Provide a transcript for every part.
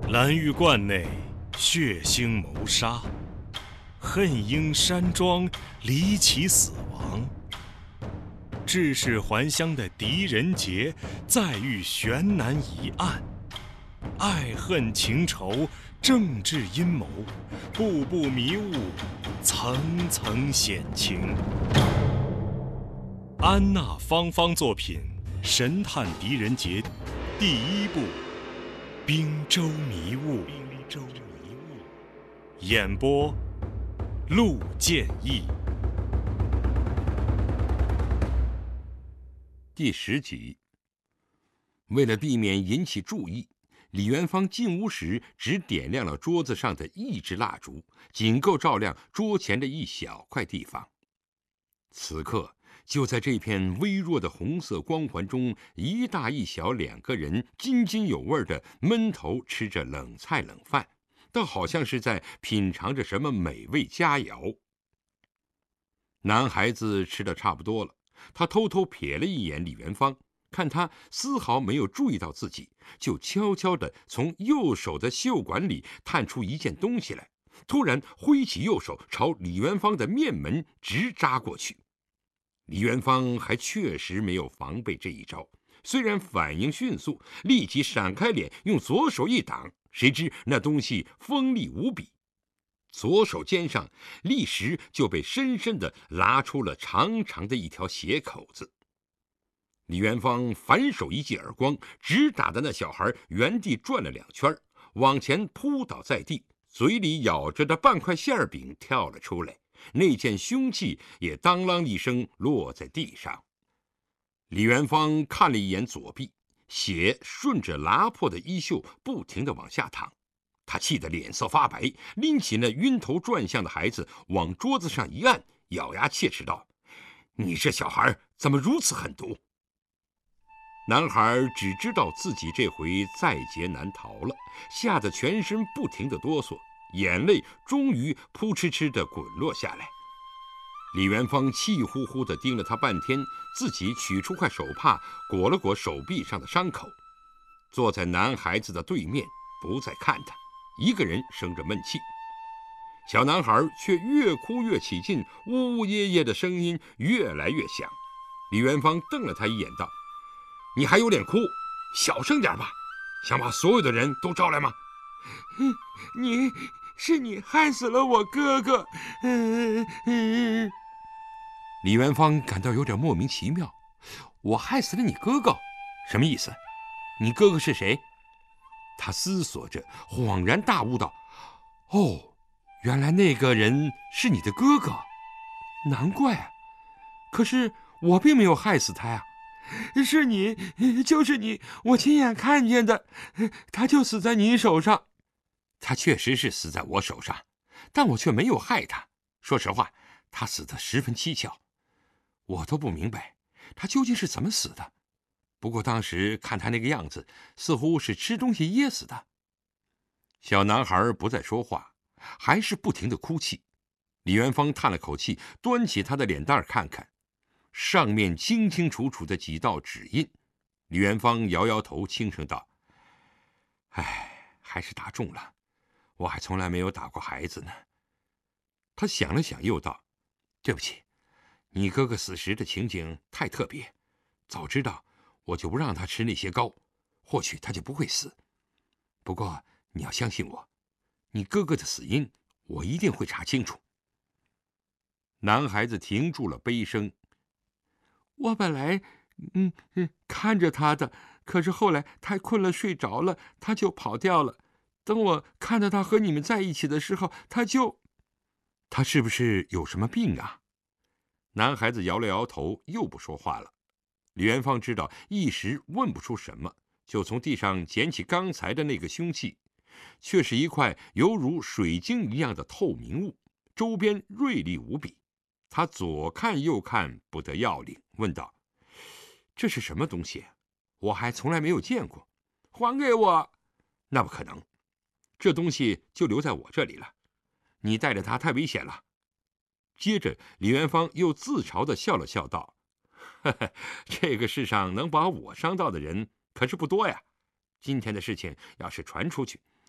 蓝玉观内血腥谋杀，恨婴山庄离奇死亡。致使还乡的狄仁杰再遇悬难疑案，爱恨情仇、政治阴谋，步步迷雾，层层险情。安娜芳芳作品《神探狄仁杰》第1部《滨州迷雾》，演播陆建义。 第10集。为了避免引起注意，李元芳进屋时只点亮了桌子上的1支蜡烛，仅够照亮桌前的一小块地方。此刻，就在这片微弱的红色光环中，一大一小2个人津津有味地闷头吃着冷菜冷饭，倒好像是在品尝着什么美味佳肴。男孩子吃得差不多了，他偷偷瞥了一眼李元芳，看他丝毫没有注意到自己，就悄悄地从右手的袖管里探出一件东西来，突然挥起右手朝李元芳的面门直扎过去。李元芳还确实没有防备这一招，虽然反应迅速，立即闪开脸，用左手一挡，谁知那东西锋利无比，左手肩上立时就被深深地拉出了长长的一条血口子。李元芳反手一记耳光，直打的那小孩原地转了2圈，往前扑倒在地，嘴里咬着的半块馅饼跳了出来，那件凶器也当啷一声落在地上。李元芳看了一眼左臂，血顺着拉破的衣袖不停地往下淌，他气得脸色发白，拎起那晕头转向的孩子往桌子上一按，咬牙切齿道：“你这小孩怎么如此狠毒？”男孩只知道自己这回在劫难逃了，吓得全身不停地哆嗦，眼泪终于扑哧哧地滚落下来。李元芳气呼呼地盯了他半天，自己取出块手帕裹了裹手臂上的伤口，坐在男孩子的对面，不再看他，一个人生着闷气。小男孩却越哭越起劲，呜呜咽咽的声音越来越响。李元芳瞪了他一眼道：“你还有脸哭？小声点吧，想把所有的人都招来吗？”“ 是你害死了我哥哥。” 李元芳感到有点莫名其妙。“我害死了你哥哥？什么意思？你哥哥是谁？”他思索着，恍然大悟道：“哦，原来那个人是你的哥哥，难怪啊！可是我并没有害死他呀。”“ 是你，就是你，我亲眼看见的，他就死在你手上。”“ 他确实是死在我手上，但我却没有害他。说实话，他死得十分蹊跷，我都不明白他究竟是怎么死的。不过当时看他那个样子，似乎是吃东西噎死的。”小男孩不再说话，还是不停地哭泣。李元芳叹了口气，端起他的脸蛋看看，上面清清楚楚的几道指印。李元芳摇摇头，轻声道：“哎，还是打中了，我还从来没有打过孩子呢。”他想了想，又道：“对不起，你哥哥死时的情景太特别，早知道我就不让他吃那些糕，或许他就不会死。不过你要相信我，你哥哥的死因我一定会查清楚。”男孩子停住了悲声：“ 我本来看着他的，可是后来太困了睡着了，他就跑掉了。等我看到他和你们在一起的时候， 他是不是有什么病啊？”男孩子摇了摇头，又不说话了。李元芳知道一时问不出什么，就从地上捡起刚才的那个凶器，却是一块犹如水晶一样的透明物，周边锐利无比。他左看右看不得要领，问道：“这是什么东西？我还从来没有见过。”“ 还给我！”“ 那不可能，这东西就留在我这里了。你带着它太危险了。”接着李元芳又自嘲地笑了笑道：“呵呵，这个世上能把我伤到的人可是不多呀。今天的事情要是传出去，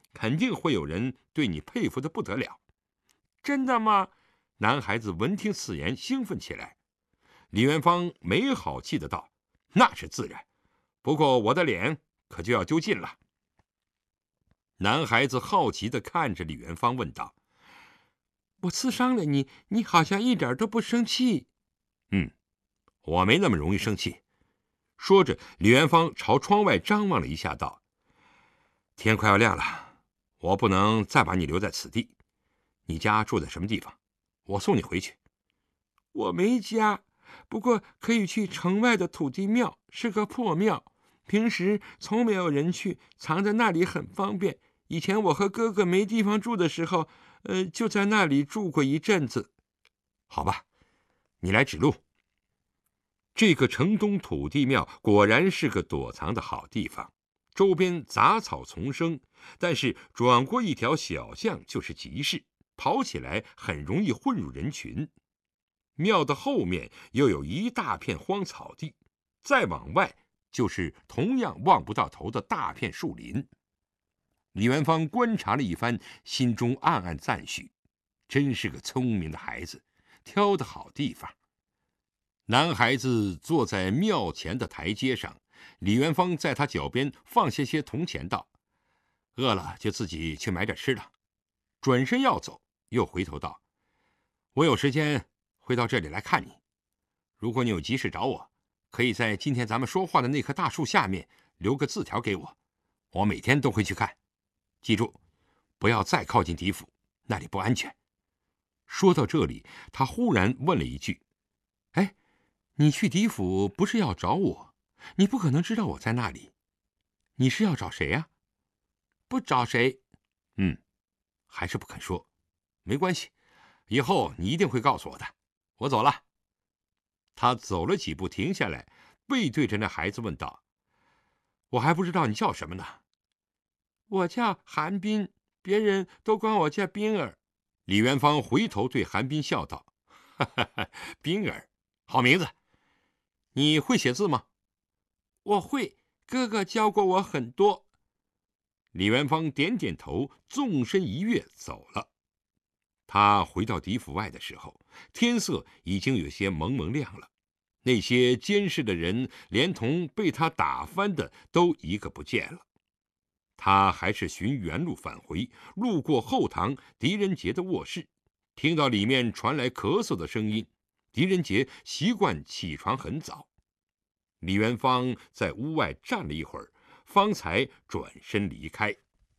肯定会有人对你佩服的不得了。”“ 真的吗？” 男孩子闻听此言，兴奋起来。李元芳没好气的道：“那是自然，不过我的脸可就要丢尽了。”男孩子好奇的看着李元芳，问道：“ 我刺伤了你，你好像一点都不生气。”“ 我没那么容易生气。”说着，李元芳朝窗外张望了一下，道：“天快要亮了，我不能再把你留在此地。你家住在什么地方？我送你回去。”“ 我没家，不过可以去城外的土地庙，是个破庙，平时从没有人去，藏在那里很方便。以前我和哥哥没地方住的时候，就在那里住过一阵子。”“ 好吧，你来指路。”这个城东土地庙果然是个躲藏的好地方，周边杂草丛生，但是转过一条小巷就是集市，跑起来很容易混入人群。庙的后面又有一大片荒草地，再往外就是同样望不到头的大片树林。李元芳观察了一番，心中暗暗赞许，真是个聪明的孩子，挑得好地方。男孩子坐在庙前的台阶上，李元芳在他脚边放下些铜钱，道：“饿了就自己去买点吃的。”转身要走，又回头道：“我有时间会到这里来看你。如果你有急事找我，可以在今天咱们说话的那棵大树下面留个字条给我，我每天都会去看。记住，不要再靠近狄府，那里不安全。”说到这里，他忽然问了一句：“哎，你去狄府不是要找我？你不可能知道我在那里。你是要找谁呀？”“ 不找谁。”“ 还是不肯说。没关系，以后你一定会告诉我的。我走了。”他走了几步，停下来，背对着那孩子问道：“我还不知道你叫什么呢。”“ 我叫韩冰，别人都管我叫冰儿。” 李元芳回头对韩冰笑道：“哈哈，冰儿，好名字。你会写字吗？”“ 我会，哥哥教过我很多。” 李元芳点点头，纵身一跃走了。他回到狄府外的时候，天色已经有些蒙蒙亮了。那些监视的人，连同被他打翻的，都一个不见了。他还是循原路返回，路过后堂狄仁杰的卧室，听到里面传来咳嗽的声音。狄仁杰习惯起床很早。李元芳在屋外站了一会儿，方才转身离开。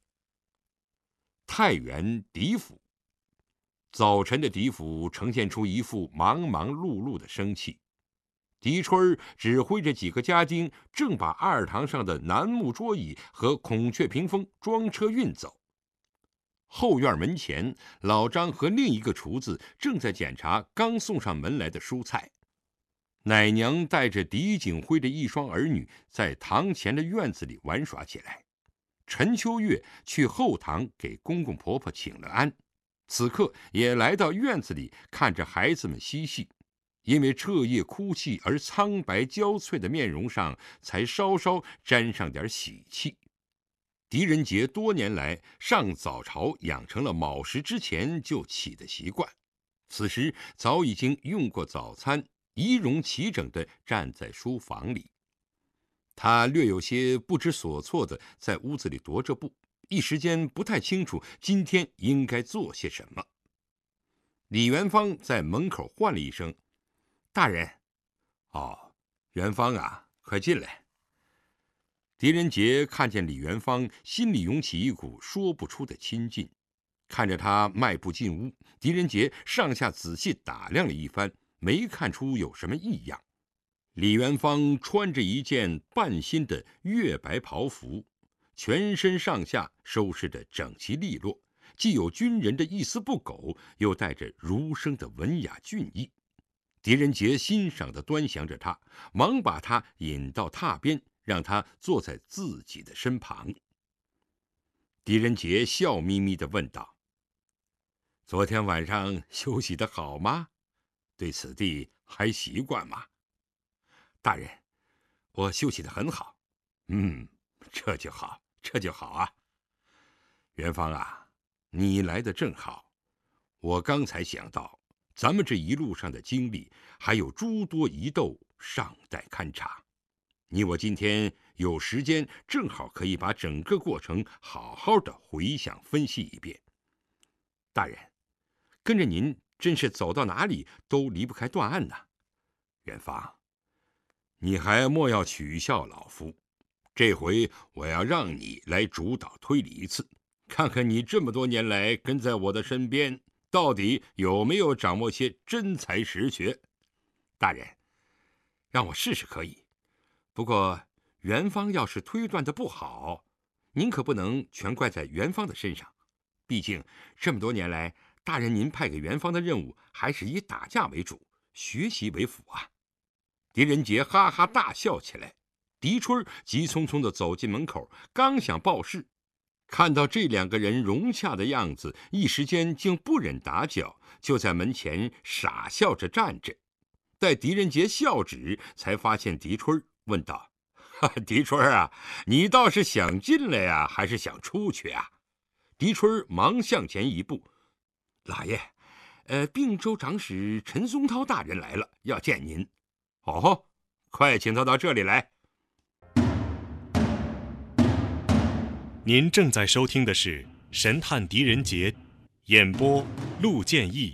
太原狄府，早晨的狄府呈现出一副忙忙碌碌的生气。狄春指挥着几个家丁，正把二堂上的楠木桌椅和孔雀屏风装车运走。后院门前，老张和另一个厨子正在检查刚送上门来的蔬菜。奶娘带着狄景辉的一双儿女在堂前的院子里玩耍起来。陈秋月去后堂给公公婆婆请了安，此刻也来到院子里看着孩子们嬉戏。因为彻夜哭泣而苍白焦脆的面容上，才稍稍沾上点喜气。狄仁杰多年来上早朝养成了卯时之前就起的习惯，此时早已经用过早餐，仪容齐整地站在书房里。他略有些不知所措地在屋子里踱着步，一时间不太清楚今天应该做些什么。李元芳在门口唤了一声：“大人。”“哦，元芳啊，快进来。”狄仁杰看见李元芳，心里涌起一股说不出的亲近。看着他迈步进屋，狄仁杰上下仔细打量了一番，没看出有什么异样。李元芳穿着一件半新的月白袍服，全身上下收拾得整齐利落，既有军人的一丝不苟，又带着儒生的文雅俊逸。狄仁杰欣赏地端详着他，忙把他引到榻边，让他坐在自己的身旁。狄仁杰笑眯眯地问道：“昨天晚上休息得好吗？对此地还习惯吗？”“大人，我休息得很好。”“这就好，这就好啊。” 元芳啊，你来的正好。我刚才想到，咱们这一路上的经历还有诸多疑窦尚待勘察。你我今天有时间，正好可以把整个过程好好的回想分析一遍。大人，跟着您真是走到哪里都离不开断案呐。元芳，你还莫要取笑老夫，这回我要让你来主导推理一次，看看你这么多年来跟在我的身边，到底有没有掌握些真才实学。大人，让我试试可以，不过元芳要是推断的不好，您可不能全怪在元芳的身上。毕竟这么多年来，大人您派给元芳的任务还是以打架为主，学习为辅啊。狄仁杰哈哈大笑起来，狄春急匆匆地走进门口，刚想报事，看到这两个人融洽的样子，一时间竟不忍打搅，就在门前傻笑着站着。待狄仁杰笑止，才发现狄春，问道：“狄春啊，你倒是想进来呀，还是想出去啊？”狄春忙向前一步：“老爷，并州长史陈松涛大人来了，要见您。”“哦，快请他到这里来。” 您正在收听的是《神探狄仁杰》，演播陆建义。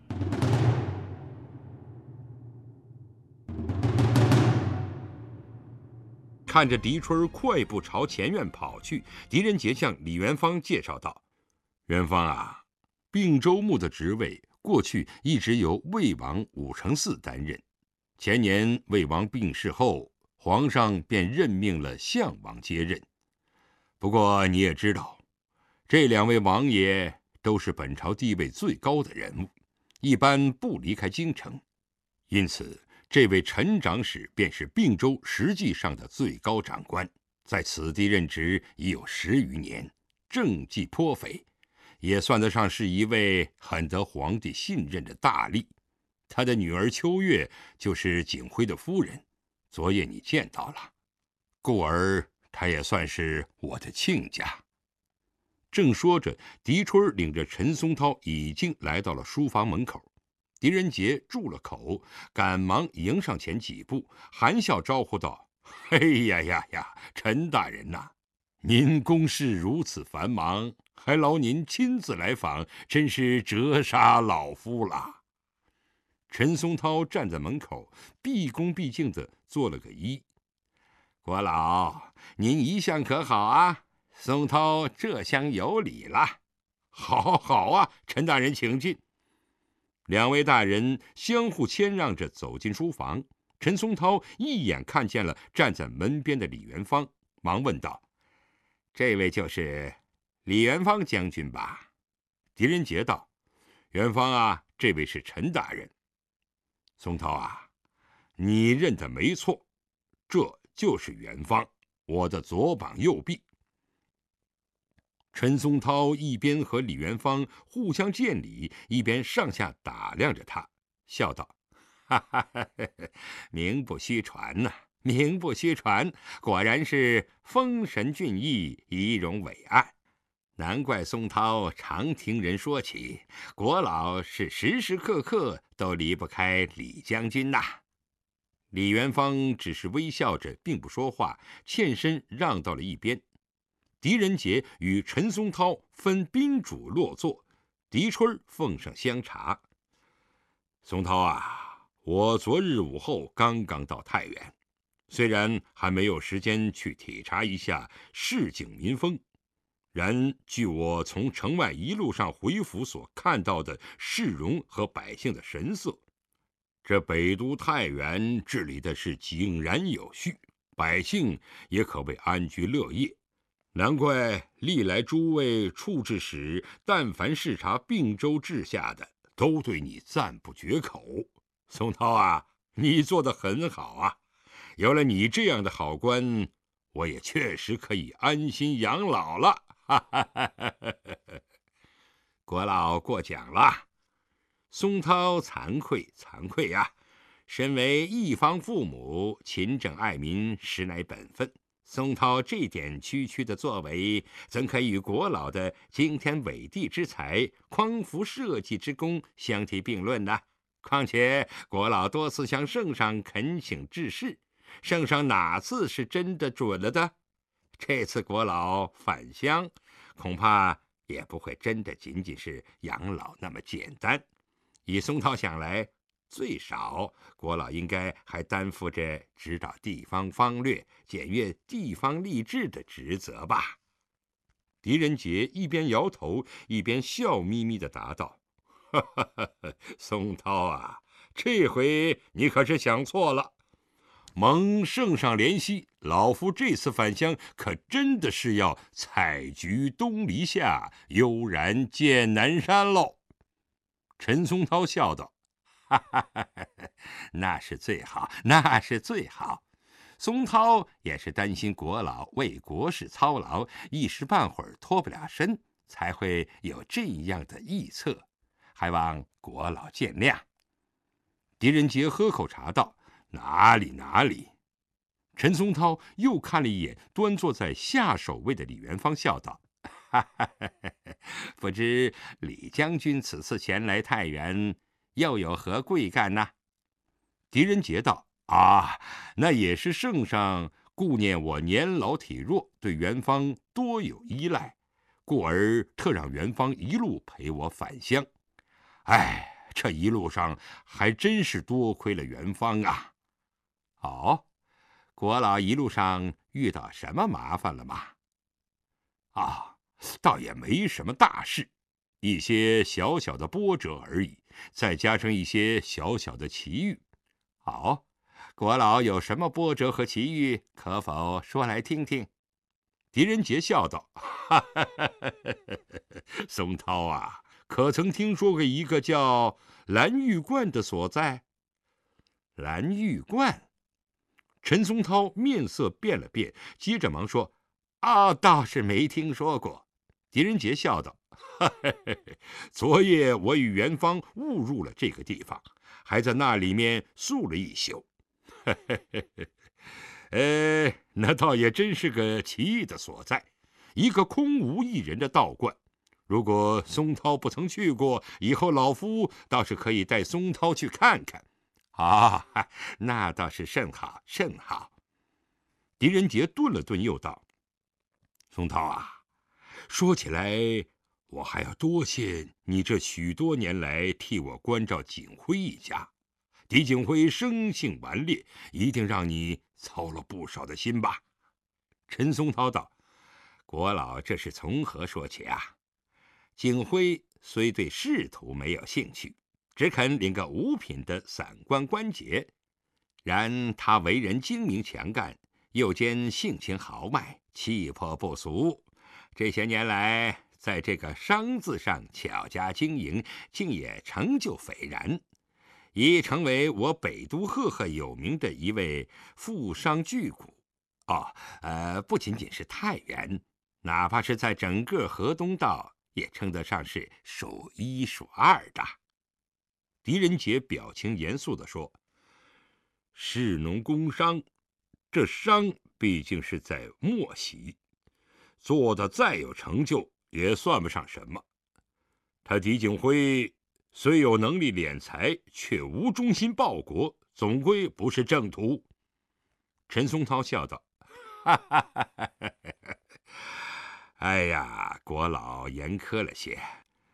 看着狄春快步朝前院跑去，狄仁杰向李元芳介绍道：“元芳啊，并州牧的职位过去一直由魏王武承嗣担任，前年魏王病逝后，皇上便任命了相王接任。不过你也知道，这两位王爷都是本朝地位最高的人物，一般不离开京城，因此这位陈长史便是并州实际上的最高长官，在此地任职已有10余年，政绩颇斐，也算得上是一位很得皇帝信任的大吏。他的女儿秋月就是景辉的夫人，昨夜你见到了，故而他也算是我的亲家。”正说着，狄春领着陈松涛已经来到了书房门口。狄仁杰住了口，赶忙迎上前几步，含笑招呼道：“哎呀呀呀，陈大人呐，您公事如此繁忙，还劳您亲自来访，真是折杀老夫了。”陈松涛站在门口，毕恭毕敬地做了个揖：“国老，您一向可好啊？松涛这厢有礼了。”“好，好啊，陈大人请进。”两位大人相互谦让着走进书房。陈松涛一眼看见了站在门边的李元芳，忙问道：“这位就是李元芳将军吧？”狄仁杰道：“元芳啊，这位是陈大人。”“松涛啊，你认得没错，这就是元芳，我的左膀右臂。”陈松涛一边和李元芳互相见礼，一边上下打量着他，笑道：“哈哈哈哈，名不虚传呐，名不虚传，果然是丰神俊逸，仪容伟岸。难怪松涛常听人说起，国老是时时刻刻都离不开李将军呐。”李元芳只是微笑着，并不说话，欠身让到了一边。狄仁杰与陈松涛分宾主落座，狄春奉上香茶。“松涛啊，我昨日午后刚刚到太原，虽然还没有时间去体察一下市井民风，然据我从城外一路上回府所看到的市容和百姓的神色，这北都太原治理的是井然有序，百姓也可谓安居乐业。难怪历来诸位处置使，但凡视察并州治下的，都对你赞不绝口。松涛啊，你做得很好啊！有了你这样的好官，我也确实可以安心养老了。”“哈哈哈哈哈！”国老过奖了。松涛惭愧呀！身为一方父母，勤政爱民实乃本分。 宋涛这点区区的作为，怎可与国老的惊天伟地之才、匡扶社稷之功相提并论呢？况且国老多次向圣上恳请治世，圣上哪次是真的准了的？这次国老返乡，恐怕也不会真的仅仅是养老那么简单。以宋涛想来，最少国老应该还担负着指导地方方略、检阅地方吏治的职责吧。狄仁杰一边摇头，一边笑眯眯地答道：“宋涛啊，这回你可是想错了。蒙圣上怜惜，老夫这次返乡可真的是要采菊东篱下，悠然见南山喽。”陈松涛笑道：“那是最好，那是最好。”松涛也是担心国老为国事操劳，一时半会儿脱不了身，才会有这样的臆测，还望国老见谅。狄仁杰喝口茶道：“哪里哪里。”陈松涛又看了一眼端坐在下手位的李元芳，笑道：“不知李将军此次前来太原，又有何贵干呢？”狄仁杰道：“啊，那也是圣上顾念我年老体弱，对元芳多有依赖，故而特让元芳一路陪我返乡。哎，这一路上还真是多亏了元芳啊。”“哦，国老一路上遇到什么麻烦了吗？”“啊，倒也没什么大事，一些小小的波折而已，再加上一些小小的奇遇。”“好，国老有什么波折和奇遇，可否说来听听？”狄仁杰笑道：“松涛啊，可曾听说过一个叫蓝玉观的所在？”“蓝玉观？”陈松涛面色变了变，接着忙说：“啊，倒是没听说过。”狄仁杰笑道：“昨夜我与元芳误入了这个地方，还在那里面宿了一宿。那倒也真是个奇异的所在，一个空无一人的道观。如果松涛不曾去过，以后老夫倒是可以带松涛去看看。”“啊，那倒是甚好，甚好。”狄仁杰顿了顿，又道：“松涛啊，说起来，我还要多谢你这许多年来替我关照景辉一家。狄景辉生性顽劣，一定让你操了不少的心吧？”陈松涛道：“国老这是从何说起啊？景辉虽对仕途没有兴趣，只肯领个五品的散官官爵，然他为人精明强干，又兼性情豪迈，气魄不俗。这些年来，在这个商字上巧加经营，竟也成就斐然，已成为我北都赫赫有名的一位富商巨贾。不仅仅是太原，哪怕是在整个河东道，也称得上是数一数二的。”狄仁杰表情严肃地说：“士农工商，这商毕竟是在末席，做的再有成就，也算不上什么。他狄景辉虽有能力敛财，却无忠心报国，总归不是正途。”陈松涛笑道：“哎呀，国老严苛了些。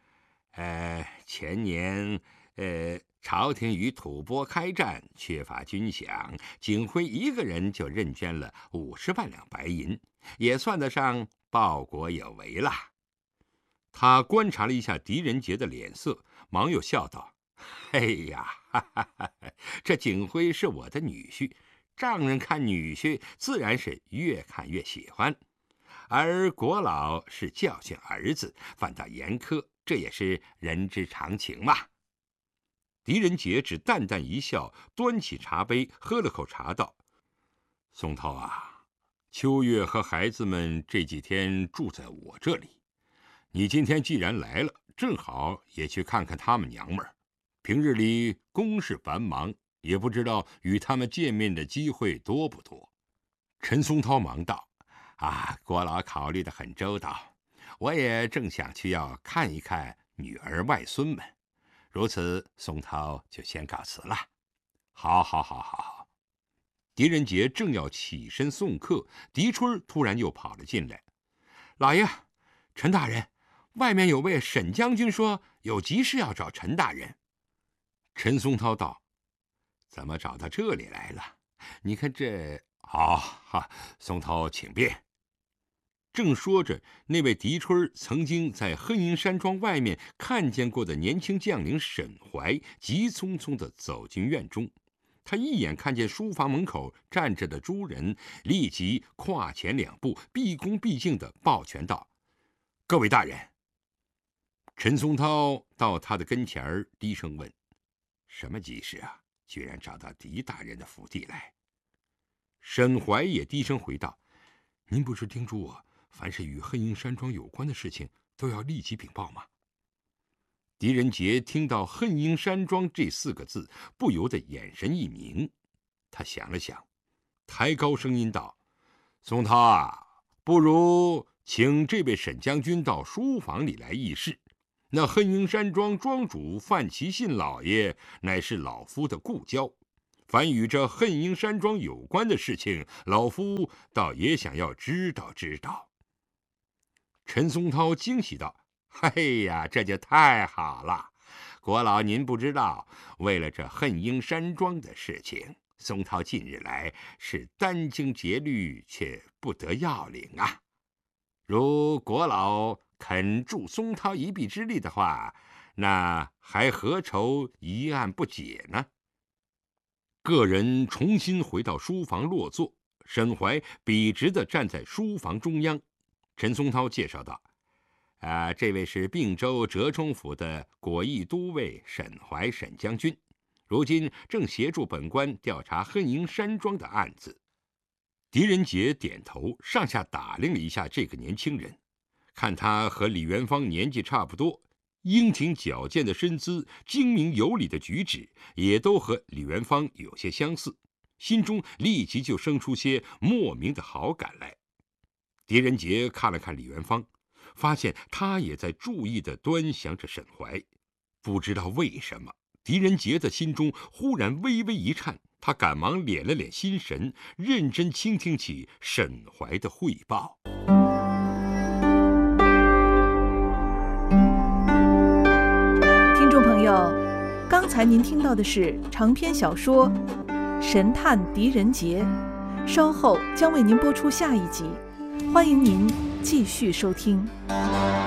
前年朝廷与吐蕃开战，缺乏军饷，景辉一个人就认捐了50万两白银，也算得上报国有为了。”他观察了一下狄仁杰的脸色，忙又笑道：“哎呀，这景辉是我的女婿，丈人看女婿自然是越看越喜欢，而国老是教训儿子，反倒严苛，这也是人之常情嘛。”狄仁杰只淡淡一笑，端起茶杯喝了口茶，道：“松涛啊，秋月和孩子们这几天住在我这里，你今天既然来了，正好也去看看他们娘们儿。平日里公事繁忙，也不知道与他们见面的机会多不多。”陈松涛忙道：“ 郭老考虑得很周到，我也正想去要看一看女儿外孙们。如此，宋涛就先告辞了。好。狄仁杰正要起身送客，狄春突然又跑了进来。老爷，陈大人，外面有位沈将军说有急事要找陈大人。陈松涛道：怎么找到这里来了？你看这……松涛请便。正说着，那位狄春曾经在恨英山庄外面看见过的年轻将领沈怀，急匆匆地走进院中。他一眼看见书房门口站着的诸人，立即跨前2步，毕恭毕敬地抱拳道：各位大人。陈松涛到他的跟前儿，低声问：什么急事啊？居然找到狄大人的府邸来？沈怀也低声回道：您不是叮嘱我，凡是与恨英山庄有关的事情都要立即禀报吗？狄仁杰听到恨英山庄这4个字，不由得眼神一明。他想了想，抬高声音道：松涛啊，不如请这位沈将军到书房里来议事。那恨英山庄庄主范其信老爷乃是老夫的故交，凡与这恨英山庄有关的事情，老夫倒也想要知道知道。陈松涛惊喜道：嘿呀，这就太好了！国老您不知道，为了这恨英山庄的事情，松涛近日来是殚精竭虑，却不得要领啊。如国老肯助松涛一臂之力的话，那还何愁一案不解呢？个人重新回到书房落座，沈怀笔直地站在书房中央。陈松涛介绍道：这位是并州折冲府的果毅都尉沈怀沈将军，如今正协助本官调查恨英山庄的案子。狄仁杰点头，上下打量了一下这个年轻人，看他和李元芳年纪差不多，英挺矫健的身姿，精明有礼的举止，也都和李元芳有些相似，心中立即就生出些莫名的好感来。狄仁杰看了看李元芳，发现他也在注意地端详着沈怀。不知道为什么，狄仁杰的心中忽然微微一颤，他赶忙敛了敛心神，认真倾听起沈怀的汇报。 听众朋友，刚才您听到的是长篇小说《神探狄仁杰》，稍后将为您播出下一集，欢迎您继续收听。